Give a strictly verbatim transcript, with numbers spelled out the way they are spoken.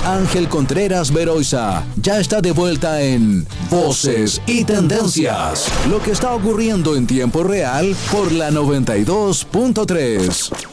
Ángel Contreras Beroiza ya está de vuelta en Voces y Tendencias. Lo que está ocurriendo en tiempo real por la noventa y dos punto tres.